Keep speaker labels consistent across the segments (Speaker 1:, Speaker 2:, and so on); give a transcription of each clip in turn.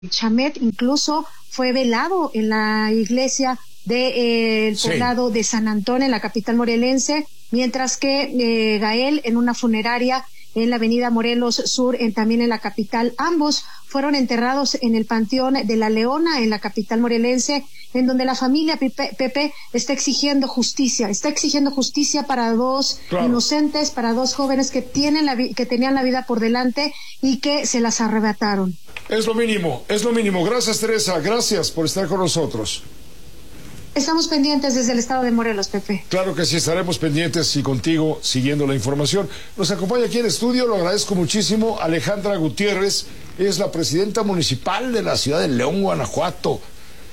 Speaker 1: Chamet incluso fue velado en la iglesia del poblado de San Antonio, en la capital morelense, mientras que Gael en una funeraria en la avenida Morelos Sur, también en la capital. Ambos fueron enterrados en el Panteón de la Leona, en la capital morelense, en donde la familia Pepe está exigiendo justicia para dos inocentes, para dos jóvenes que tenían la vida por delante y que se las arrebataron.
Speaker 2: Es lo mínimo. Gracias, Teresa, gracias por estar con nosotros.
Speaker 1: Estamos pendientes desde el estado de Morelos, Pepe.
Speaker 2: Claro que sí, estaremos pendientes y contigo siguiendo la información. Nos acompaña aquí en estudio, lo agradezco muchísimo, Alejandra Gutiérrez, es la presidenta municipal de la ciudad de León, Guanajuato.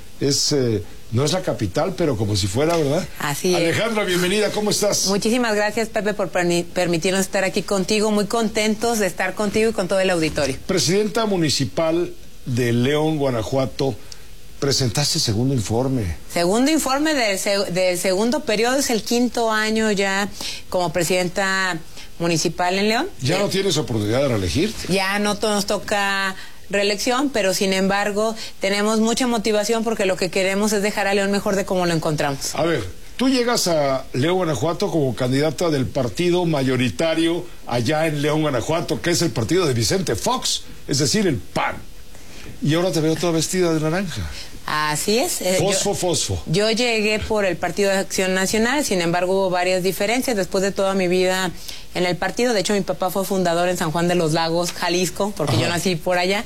Speaker 2: No es la capital, pero como si fuera, ¿verdad?
Speaker 3: Así es.
Speaker 2: Alejandra, bienvenida, ¿cómo estás?
Speaker 3: Muchísimas gracias, Pepe, por permitirnos estar aquí contigo, muy contentos de estar contigo y con todo el auditorio.
Speaker 2: Presidenta municipal de León, Guanajuato, presentaste segundo informe.
Speaker 3: Segundo informe del segundo periodo, es el 5º año ya como presidenta municipal en León.
Speaker 2: ¿Ya no tienes oportunidad de reelegirte?
Speaker 3: Ya no nos toca reelección, pero sin embargo tenemos mucha motivación porque lo que queremos es dejar a León mejor de como lo encontramos.
Speaker 2: A ver, tú llegas a León, Guanajuato como candidata del partido mayoritario allá en León, Guanajuato, que es el partido de Vicente Fox, es decir, el PAN. Y ahora te veo toda vestida de naranja.
Speaker 3: Así es.
Speaker 2: Fosfo.
Speaker 3: Yo llegué por el Partido de Acción Nacional, sin embargo hubo varias diferencias después de toda mi vida en el partido. De hecho, mi papá fue fundador en San Juan de los Lagos, Jalisco, porque yo nací por allá,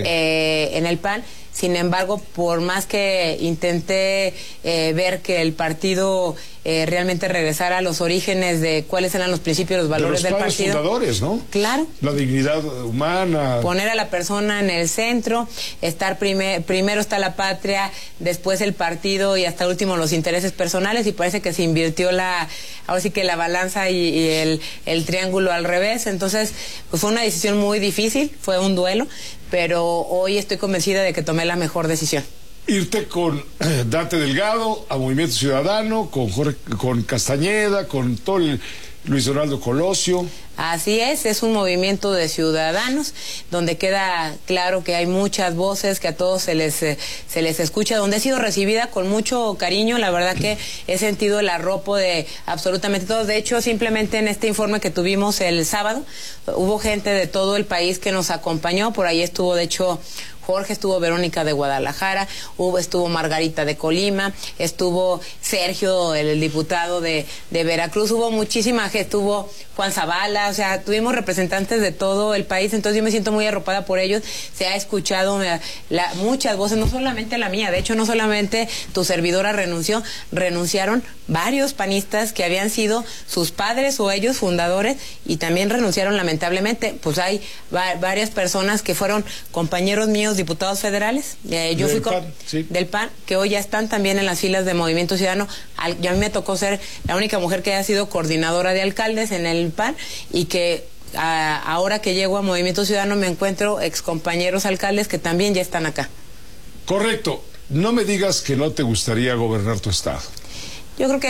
Speaker 3: en el PAN. Sin embargo, por más que intenté ver que el partido realmente regresara a los orígenes de cuáles eran los principios, los valores del partido.
Speaker 2: De los padres fundadores, ¿no?
Speaker 3: Claro.
Speaker 2: La dignidad humana.
Speaker 3: Poner a la persona en el centro, estar primero está la patria, después el partido y hasta último los intereses personales, y parece que se invirtió ahora sí que la balanza y el triángulo al revés. Entonces, pues fue una decisión muy difícil, fue un duelo, pero hoy estoy convencida de que tomé la mejor decisión.
Speaker 2: Irte con Dante Delgado a Movimiento Ciudadano, con Castañeda, con todo Luis Donaldo Colosio.
Speaker 3: Así es un movimiento de ciudadanos donde queda claro que hay muchas voces, que a todos se les escucha, donde he sido recibida con mucho cariño. La verdad que he sentido el arropo de absolutamente todos. De hecho, simplemente en este informe que tuvimos el sábado, hubo gente de todo el país que nos acompañó. Por ahí estuvo, de hecho, Jorge, estuvo Verónica de Guadalajara, estuvo Margarita de Colima, estuvo Sergio, el diputado de Veracruz, hubo muchísima gente, estuvo Juan Zavala, o sea, tuvimos representantes de todo el país. Entonces yo me siento muy arropada por ellos. Se ha escuchado muchas voces, no solamente la mía, de hecho no solamente tu servidora renunciaron varios panistas que habían sido sus padres o ellos fundadores, y también renunciaron lamentablemente. Pues hay varias personas que fueron compañeros míos, diputados federales, yo fui del PAN, que hoy ya están también en las filas de Movimiento Ciudadano. Y a mí me tocó ser la única mujer que haya sido coordinadora de alcaldes en el PAN, y que ahora que llego a Movimiento Ciudadano me encuentro excompañeros alcaldes que también ya están acá.
Speaker 2: Correcto. No me digas que no te gustaría gobernar tu estado.
Speaker 3: Yo creo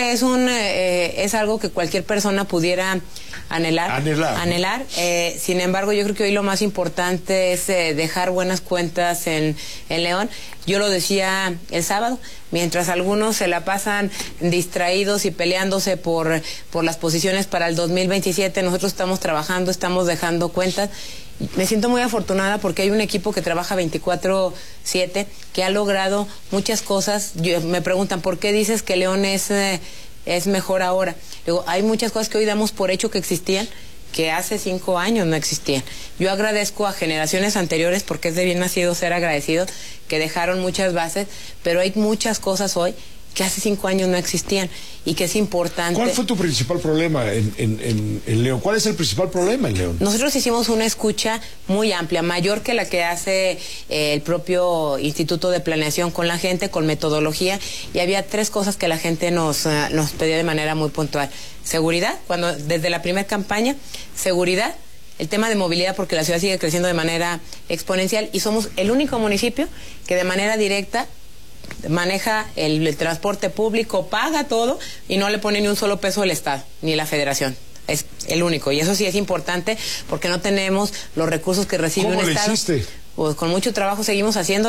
Speaker 3: que es algo que cualquier persona pudiera anhelar. Sin embargo, yo creo que hoy lo más importante es dejar buenas cuentas en León. Yo lo decía el sábado, mientras algunos se la pasan distraídos y peleándose por las posiciones para el 2027, nosotros estamos trabajando, estamos dejando cuentas. Me siento muy afortunada porque hay un equipo que trabaja 24/7, que ha logrado muchas cosas. Me preguntan, ¿por qué dices que León es mejor ahora? Digo, hay muchas cosas que hoy damos por hecho que existían, que hace 5 años no existían. Yo agradezco a generaciones anteriores, porque es de bien nacido ser agradecido, que dejaron muchas bases, pero hay muchas cosas hoy que hace 5 años no existían y que es importante.
Speaker 2: ¿Cuál fue tu principal problema en León? ¿Cuál es el principal problema en León?
Speaker 3: Nosotros hicimos una escucha muy amplia, mayor que la que hace el propio Instituto de Planeación con la gente, con metodología, y había 3 cosas que la gente nos pedía de manera muy puntual. Seguridad, desde la primera campaña, seguridad, el tema de movilidad, porque la ciudad sigue creciendo de manera exponencial y somos el único municipio que de manera directa maneja el transporte público, paga todo y no le pone ni un solo peso el Estado ni la Federación. Es el único, y eso sí es importante porque no tenemos los recursos que recibe un Estado.
Speaker 2: ¿Cómo le hiciste?
Speaker 3: pues con mucho trabajo seguimos haciendo.